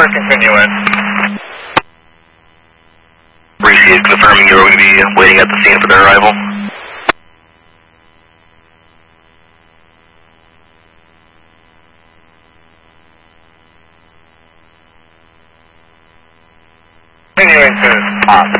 continue in. Appreciate confirming you're going to be waiting at the scene for their arrival. Continuing to